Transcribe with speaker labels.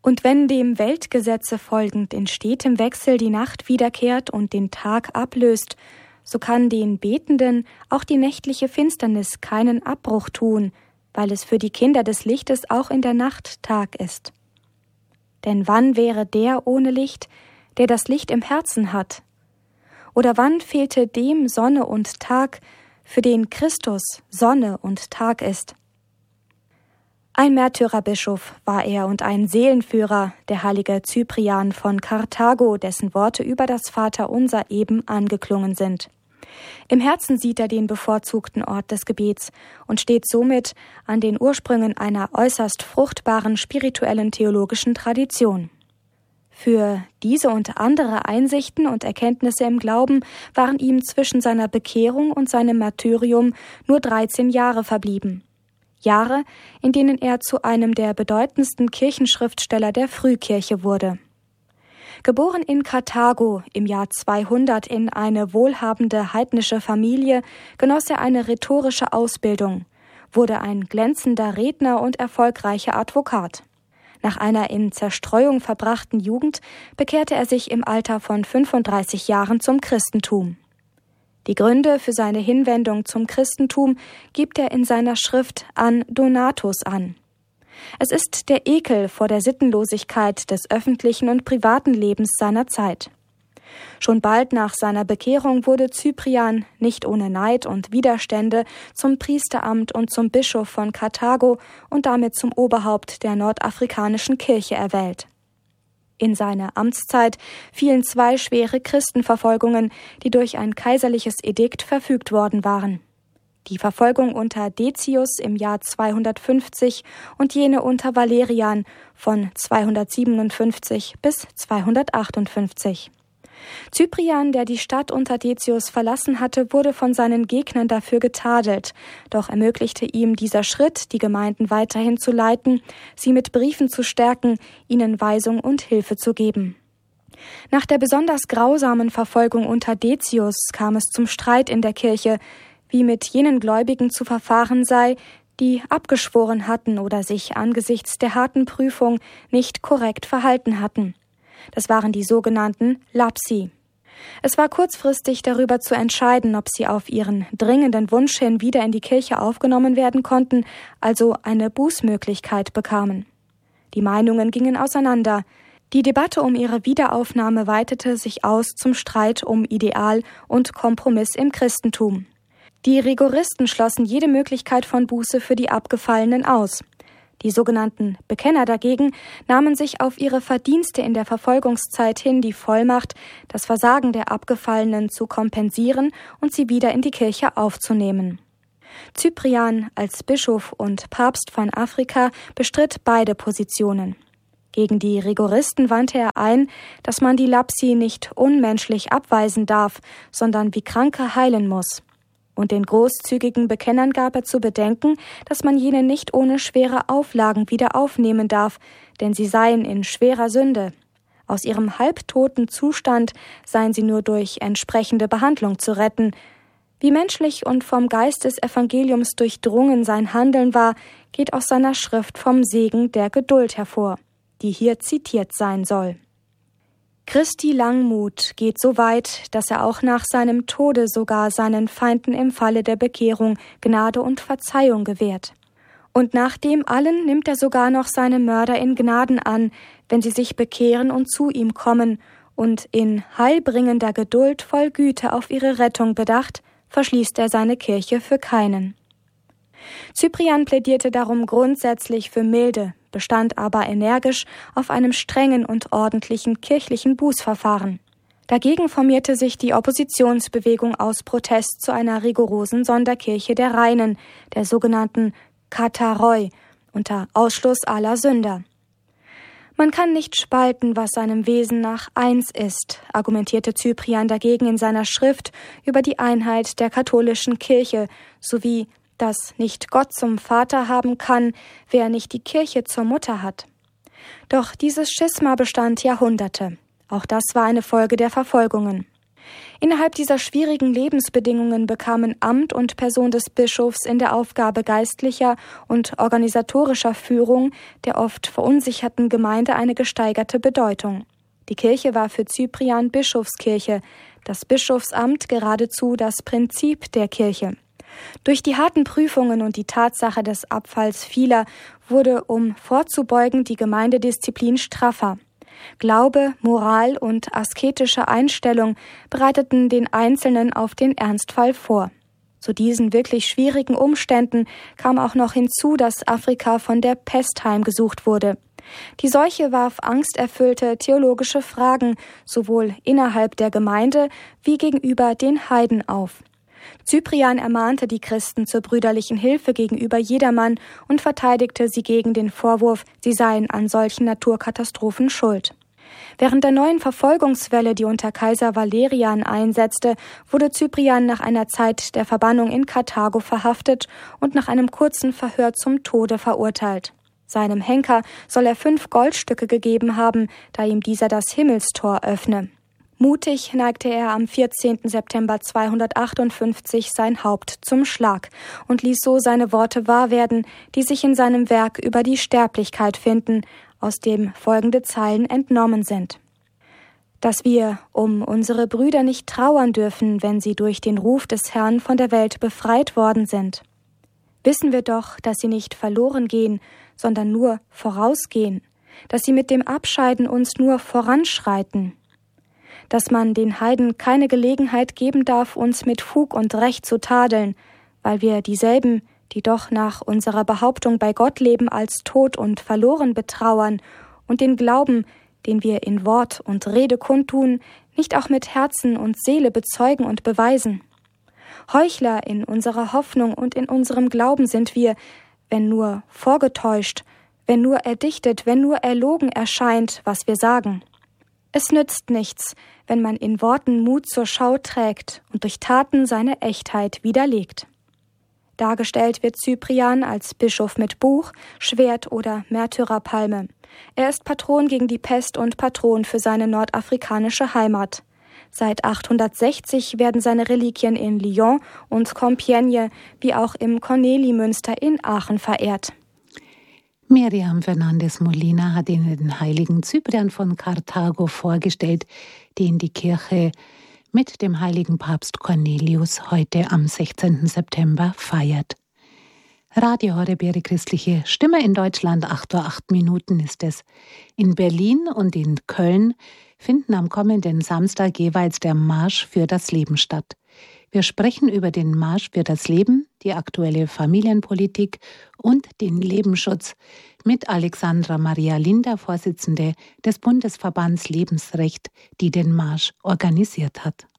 Speaker 1: Und wenn dem Weltgesetze folgend in stetem Wechsel die Nacht wiederkehrt und den Tag ablöst, so kann den Betenden auch die nächtliche Finsternis keinen Abbruch tun, weil es für die Kinder des Lichtes auch in der Nacht Tag ist. Denn wann wäre der ohne Licht, der das Licht im Herzen hat? Oder wann fehlte dem Sonne und Tag, für den Christus Sonne und Tag ist? Ein Märtyrerbischof war er und ein Seelenführer, der heilige Cyprian von Karthago, dessen Worte über das Vaterunser eben angeklungen sind. Im Herzen sieht er den bevorzugten Ort des Gebets und steht somit an den Ursprüngen einer äußerst fruchtbaren spirituellen theologischen Tradition. Für diese und andere Einsichten und Erkenntnisse im Glauben waren ihm zwischen seiner Bekehrung und seinem Martyrium nur 13 Jahre verblieben. Jahre, in denen er zu einem der bedeutendsten Kirchenschriftsteller der Frühkirche wurde. Geboren in Karthago im Jahr 200 in eine wohlhabende heidnische Familie, genoss er eine rhetorische Ausbildung, wurde ein glänzender Redner und erfolgreicher Advokat. Nach einer in Zerstreuung verbrachten Jugend bekehrte er sich im Alter von 35 Jahren zum Christentum. Die Gründe für seine Hinwendung zum Christentum gibt er in seiner Schrift An Donatus an. Es ist der Ekel vor der Sittenlosigkeit des öffentlichen und privaten Lebens seiner Zeit. Schon bald nach seiner Bekehrung wurde Cyprian, nicht ohne Neid und Widerstände, zum Priesteramt und zum Bischof von Karthago und damit zum Oberhaupt der nordafrikanischen Kirche erwählt. In seine Amtszeit fielen 2 schwere Christenverfolgungen, die durch ein kaiserliches Edikt verfügt worden waren. Die Verfolgung unter Decius im Jahr 250 und jene unter Valerian von 257 bis 258. Cyprian, der die Stadt unter Decius verlassen hatte, wurde von seinen Gegnern dafür getadelt, doch ermöglichte ihm dieser Schritt, die Gemeinden weiterhin zu leiten, sie mit Briefen zu stärken, ihnen Weisung und Hilfe zu geben. Nach der besonders grausamen Verfolgung unter Decius kam es zum Streit in der Kirche, wie mit jenen Gläubigen zu verfahren sei, die abgeschworen hatten oder sich angesichts der harten Prüfung nicht korrekt verhalten hatten. Das waren die sogenannten Lapsi. Es war kurzfristig darüber zu entscheiden, ob sie auf ihren dringenden Wunsch hin wieder in die Kirche aufgenommen werden konnten, also eine Bußmöglichkeit bekamen. Die Meinungen gingen auseinander. Die Debatte um ihre Wiederaufnahme weitete sich aus zum Streit um Ideal und Kompromiss im Christentum. Die Rigoristen schlossen jede Möglichkeit von Buße für die Abgefallenen aus. Die sogenannten Bekenner dagegen nahmen sich auf ihre Verdienste in der Verfolgungszeit hin die Vollmacht, das Versagen der Abgefallenen zu kompensieren und sie wieder in die Kirche aufzunehmen. Cyprian als Bischof und Papst von Afrika bestritt beide Positionen. Gegen die Rigoristen wandte er ein, dass man die Lapsi nicht unmenschlich abweisen darf, sondern wie Kranke heilen muss. Und den großzügigen Bekennern gab er zu bedenken, dass man jene nicht ohne schwere Auflagen wieder aufnehmen darf, denn sie seien in schwerer Sünde. Aus ihrem halbtoten Zustand seien sie nur durch entsprechende Behandlung zu retten. Wie menschlich und vom Geist des Evangeliums durchdrungen sein Handeln war, geht aus seiner Schrift vom Segen der Geduld hervor, die hier zitiert sein soll. Christi Langmut geht so weit, dass er auch nach seinem Tode sogar seinen Feinden im Falle der Bekehrung Gnade und Verzeihung gewährt. Und nach dem allen nimmt er sogar noch seine Mörder in Gnaden an, wenn sie sich bekehren und zu ihm kommen, und in heilbringender Geduld voll Güte auf ihre Rettung bedacht, verschließt er seine Kirche für keinen. Cyprian plädierte darum grundsätzlich für Milde, bestand aber energisch auf einem strengen und ordentlichen kirchlichen Bußverfahren. Dagegen formierte sich die Oppositionsbewegung aus Protest zu einer rigorosen Sonderkirche der Reinen, der sogenannten Katharoi, unter Ausschluss aller Sünder. Man kann nicht spalten, was seinem Wesen nach eins ist, argumentierte Cyprian dagegen in seiner Schrift über die Einheit der katholischen Kirche sowie dass nicht Gott zum Vater haben kann, wer nicht die Kirche zur Mutter hat. Doch dieses Schisma bestand Jahrhunderte. Auch das war eine Folge der Verfolgungen. Innerhalb dieser schwierigen Lebensbedingungen bekamen Amt und Person des Bischofs in der Aufgabe geistlicher und organisatorischer Führung der oft verunsicherten Gemeinde eine gesteigerte Bedeutung. Die Kirche war für Cyprian Bischofskirche, das Bischofsamt geradezu das Prinzip der Kirche. Durch die harten Prüfungen und die Tatsache des Abfalls vieler wurde, um vorzubeugen, die Gemeindedisziplin straffer. Glaube, Moral und asketische Einstellung bereiteten den Einzelnen auf den Ernstfall vor. Zu diesen wirklich schwierigen Umständen kam auch noch hinzu, dass Afrika von der Pest heimgesucht wurde. Die Seuche warf angsterfüllte theologische Fragen sowohl innerhalb der Gemeinde wie gegenüber den Heiden auf. Cyprian ermahnte die Christen zur brüderlichen Hilfe gegenüber jedermann und verteidigte sie gegen den Vorwurf, sie seien an solchen Naturkatastrophen schuld. Während der neuen Verfolgungswelle, die unter Kaiser Valerian einsetzte, wurde Cyprian nach einer Zeit der Verbannung in Karthago verhaftet und nach einem kurzen Verhör zum Tode verurteilt. Seinem Henker soll er 5 Goldstücke gegeben haben, da ihm dieser das Himmelstor öffne. Mutig neigte er am 14. September 258 sein Haupt zum Schlag und ließ so seine Worte wahr werden, die sich in seinem Werk über die Sterblichkeit finden, aus dem folgende Zeilen entnommen sind. Dass wir um unsere Brüder nicht trauern dürfen, wenn sie durch den Ruf des Herrn von der Welt befreit worden sind. Wissen wir doch, dass sie nicht verloren gehen, sondern nur vorausgehen, dass sie mit dem Abscheiden uns nur voranschreiten, dass man den Heiden keine Gelegenheit geben darf, uns mit Fug und Recht zu tadeln, weil wir dieselben, die doch nach unserer Behauptung bei Gott leben, als tot und verloren betrauern und den Glauben, den wir in Wort und Rede kundtun, nicht auch mit Herzen und Seele bezeugen und beweisen. Heuchler in unserer Hoffnung und in unserem Glauben sind wir, wenn nur vorgetäuscht, wenn nur erdichtet, wenn nur erlogen erscheint, was wir sagen. Es nützt nichts, wenn man in Worten Mut zur Schau trägt und durch Taten seine Echtheit widerlegt. Dargestellt wird Cyprian als Bischof mit Buch, Schwert oder Märtyrerpalme. Er ist Patron gegen die Pest und Patron für seine nordafrikanische Heimat. Seit 860 werden seine Reliquien in Lyon und Compiègne wie auch im Cornelimünster in Aachen verehrt.
Speaker 2: Miriam Fernandes Molina hat Ihnen den heiligen Cyprian von Karthago vorgestellt, den die Kirche mit dem heiligen Papst Cornelius heute am 16. September feiert. Radio Horeb, Ihre christliche Stimme in Deutschland, 8:08 Uhr ist es. In Berlin und in Köln finden am kommenden Samstag jeweils der Marsch für das Leben statt. Wir sprechen über den Marsch für das Leben, die aktuelle Familienpolitik und den Lebensschutz mit Alexandra Maria Linder, Vorsitzende des Bundesverbands Lebensrecht, die den Marsch organisiert hat.